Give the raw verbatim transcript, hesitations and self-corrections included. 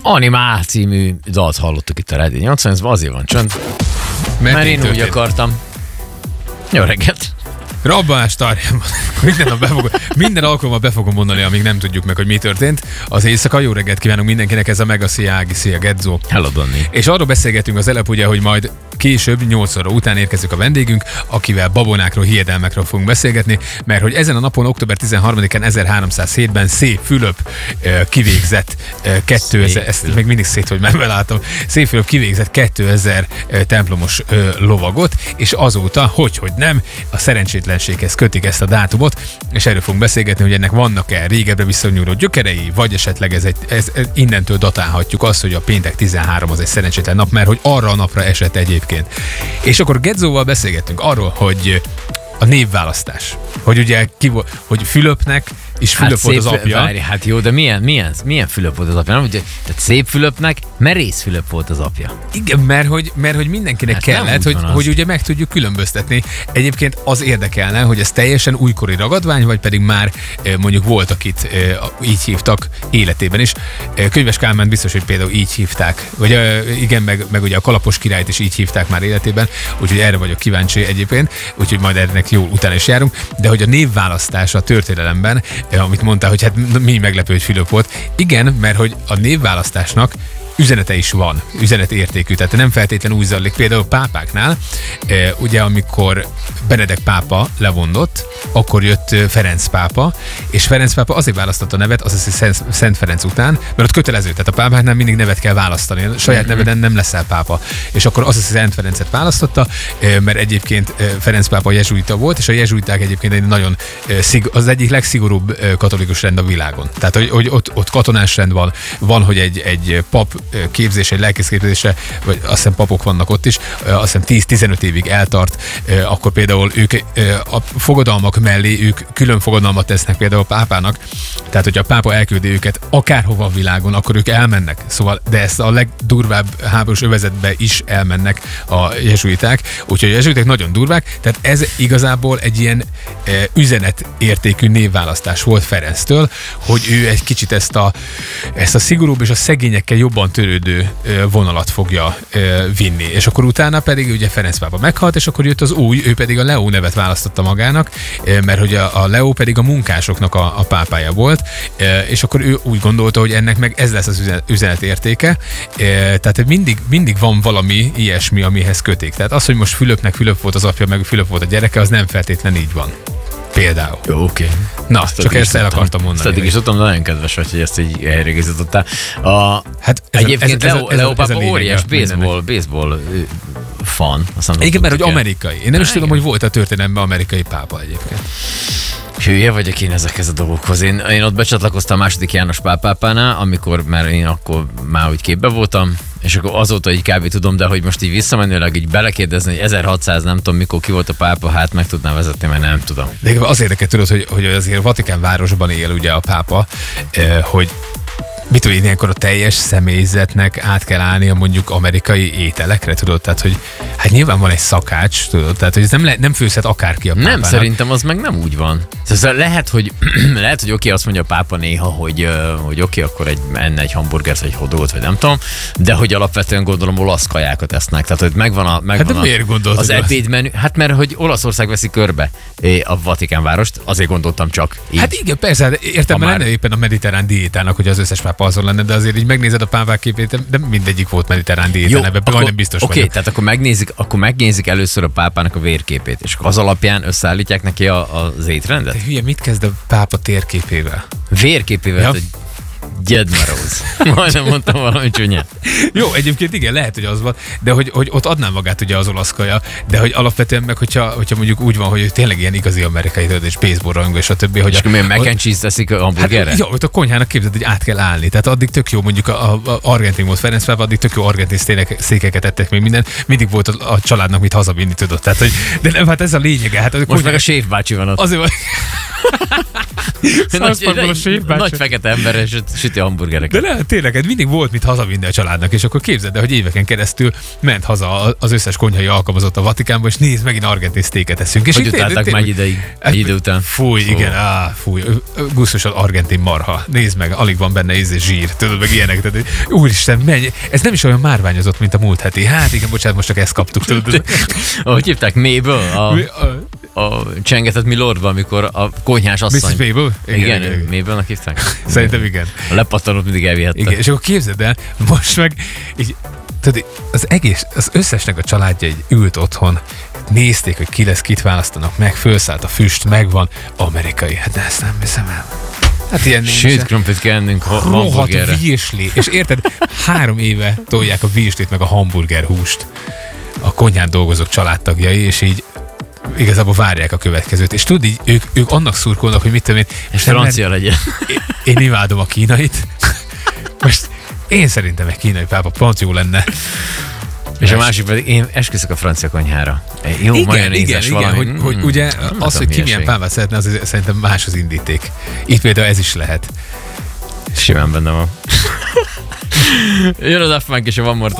Animál című dalt hallottuk itt a Rádió nyolcvannyolcban, azért van csönd, mert, mert én történt? Úgy akartam. Jó reggelt! Rabbanás tarjában. Minden, nap befogom, minden alkalommal be fogom mondani, amíg nem tudjuk meg, hogy mi történt. Az éjszaka, jó reggelt kívánunk mindenkinek, ez a Mega, szia Ági, szia Gedzó. Hello, Dani. És arról beszélgetünk az előbb, ugye, hogy majd később, nyolc óra után érkezik a vendégünk, akivel babonákról, hiedelmekről fogunk beszélgetni, mert hogy ezen a napon, október tizenharmadikán ezerháromszázhétben Szép Fülöp kivégzett kétezer, ezt még mindig szét, hogy nem belátom, Szép Fülöp kivégzett kétezer templomos lovagot, és azóta, hogy, hogy nem, a szerencsétlenséghez kötik ezt a dátumot, és erről fogunk beszélgetni, hogy ennek vannak-e régebbre visszanyúló gyökerei, vagy esetleg ez egy, ez, ez innentől datálhatjuk azt, hogy a péntek tizenhárom az egy szerencsétlen nap, mert hogy arra a napra esett egyébként. És akkor Gedzóval beszélgettünk arról, hogy a névválasztás, hogy ugye ki, hogy Fülöpnek és Fülöp hát volt az apja. Várj, hát jó, de milyen, milyen, milyen Fülöp volt az apja? Nem? Ugye, tehát Szép Fülöpnek Merész Fülöp volt az apja. Igen, mert hogy, mert hogy mindenkinek hát kellett, hogy, hogy ugye meg tudjuk különböztetni. Egyébként az érdekelne, hogy ez teljesen újkori ragadvány, vagy pedig már mondjuk volt, akit így hívtak életében is. Könyves Kálmánt biztos, hogy például így hívták, vagy igen, meg, meg ugye a Kalapos királyt is így hívták már életében, úgyhogy erre vagyok kíváncsi egyébként, úgyhogy majd ennek jól utána is járunk, de hogy a névválasztás a történelemben, amit mondtál, hogy hát mi meglepő, hogy Fülöp volt. Igen, mert hogy a névválasztásnak üzenete is van, üzenetértékű, tehát nem feltétlenül úgy zajlik. Például pápáknál, ugye amikor Benedek pápa levondott, akkor jött Ferenc pápa, és Ferenc pápa azért választotta a nevet, az hiszem Szent Ferenc után, mert ott kötelező, tehát a pápáknál mindig nevet kell választani, a saját neveden nem leszel pápa. És akkor az Szent Ferencet választotta, mert egyébként Ferenc pápa jezsuita volt, és a jezsuiták egyébként egy nagyon az egyik legszigorúbb katolikus rend a világon. Tehát, hogy, hogy ott, ott katonás rend van, van, hogy egy, egy pap képzése, egy lelkész képzése, vagy azt hiszem papok vannak ott is, azt hiszem tíz-tizenöt évig eltart, akkor például ők a fogadalmak mellé ők külön fogadalmat tesznek például a pápának, tehát hogyha a pápa elküldi őket akárhova a világon, akkor ők elmennek. Szóval, de ezt a legdurvább háborús övezetbe is elmennek a jezsuiták, úgyhogy a jezsuiták nagyon durvák, tehát ez igazából egy ilyen üzenetértékű névválasztás volt Ferenctől, hogy ő egy kicsit ezt a, ezt a szigorúbb és a szegényekkel jobban törődő vonalat fogja vinni. És akkor utána pedig ugye Ferenc pápa meghalt, és akkor jött az új, ő pedig a Leó nevet választotta magának, mert hogy a, a Leó pedig a munkásoknak a, a pápája volt, és akkor ő úgy gondolta, hogy ennek meg ez lesz az üzenetértéke. Tehát mindig, mindig van valami ilyesmi, amihez kötik. Tehát az, hogy most Fülöpnek Fülöp volt az apja, meg Fülöp volt a gyereke, az nem feltétlen így van. Például. Jó, oké. Okay. Na, ezt csak ezt el akartam mondani. Ezt eddig is tudtam, nagyon kedves vagy, hogy ezt így elrégizítottál. A... Hát ez egyébként ez, Leo, ez, Leo pápa ez óriás baseball, baseball fan. Igen, mert hogy amerikai. Én nem is tudom, hogy volt a történelemben amerikai pápa egyébként. Hülye vagyok én ezekhez a dolgokhoz. Én, én ott becsatlakoztam a második János Pál pápánál, amikor már én akkor már úgy képbe voltam, és akkor azóta így kb. Tudom, de hogy most így visszamenőleg így belekérdezni, hogy ezerhatszáz nem tudom mikor ki volt a pápa, hát meg tudnám vezetni, mert nem tudom. De az érdekel, tudod, hogy, hogy azért Vatikán városban él ugye a pápa, hogy mit tudom, ilyenkor a teljes személyzetnek át kell állnia mondjuk amerikai ételekre, tudod? Tehát, hogy hát nyilván van egy szakács, tudod? Tehát, hogy ez nem, le, nem főzhet akárki a pápának. Nem, szerintem az meg nem úgy van. Szóval lehet, hogy, lehet, hogy oké, azt mondja a pápa néha, hogy, hogy oké, akkor egy, enne egy hamburgert, vagy hodót, vagy nem tudom, de hogy alapvetően gondolom olasz kajákat esznek. Tehát, hogy megvan a, megvan hát miért a, az ebédmenü. Hát mert, hogy Olaszország veszi körbe a Vatikán várost, azért gondoltam csak így. Hát igen, persze, értem, mert lenne éppen a mediterrán diétának, hogy az összes pápa azon lenne, de azért így megnézed a pávák képét, de mindegyik volt mediterrán diétán, ebben majdnem biztos okay, vagyok. Oké, tehát akkor megnézik, akkor megnézik először a pápának a vérképét, és az alapján összeállítják neki a, az étrendet? De hülye, mit kezd a pápa térképével? Vérképével? Ja. Gyedmaróz. Majdnem mondtam valami csúnyát. Jó, egyébként igen, lehet, hogy az van, de hogy, hogy ott adná magát ugye az olasz kaja, de hogy alapvetően meg, hogyha, hogyha mondjuk úgy van, hogy tényleg ilyen igazi amerikai tudod, és baseball rajongó, és a többi, hogy... És akkor milyen mac and cheese teszik a hamburgerre? Hát, jó, ott a konyhának képzeld, hogy át kell állni. Tehát addig tök jó, mondjuk a, a, a argentin volt Ferenc pápa, addig tök jó argentin székeket ettek még minden, mindig volt a, a családnak mit hazavinni, tudod. Tehát, hogy, de nem, hát ez a lényege. Hát, most konyhá... meg a séf bácsi van ott. Azért van... nagy, nagy, nagy fekete ember, és süti a hamburgereket. De nem, tényleg, ez mindig volt, mit hazavinni a családnak, és akkor képzeld el, hogy éveken keresztül ment haza az összes konyhai alkalmazott a Vatikánba, és nézd, megint argentin sztéket eszünk. És hogy utáltak már egy ideig, egy idő után. Fúj, Fú. igen, á, fúj, gusztus az argentin marha. Nézd meg, alig van benne íz és zsír, tudod, meg ilyenek. Tehát, úristen, menj, ez nem is olyan márványozott, mint a múlt heti. Hát igen, bocsánat, most csak ezt kaptuk. Tudod. Hogy hívták, Mabel? A, a Csengetett Milordban, amikor a konyhás asszony. missus Mabel? Igen, igen, igen. Mabelnek hívták? Szerintem igen. A lepattanót mindig elvihette. Igen, és akkor képzeld el, most meg így, tudod, az egész, az összesnek a családja így ült otthon, nézték, hogy ki lesz, kit választanak meg, fölszállt a füst, megvan, amerikai. Hát de ezt nem hiszem el. Hát ilyen sőt, krumplit kell ennünk hamburgerre. Rohadt virsli. És érted, három éve tolják a virslit meg a hamburger húst a konyhán dolgozók családtagjai, és így igazából várják a következőt. És tudod, így ők, ők annak szurkolnak, hogy mit tudom én. És francia legyen. Én, én imádom a kínait. Most én szerintem egy kínai pápa pont jó lenne. És a másik pedig, én esküszök a francia konyhára. Jó, igen, majonézes igen, valami. igen, hogy, hogy ugye nem az, hogy ki milyen pálmát szeretne, az szerintem más az indíték. Itt például ez is lehet. Simán benne van. Jön az Afmánk és a One More Time.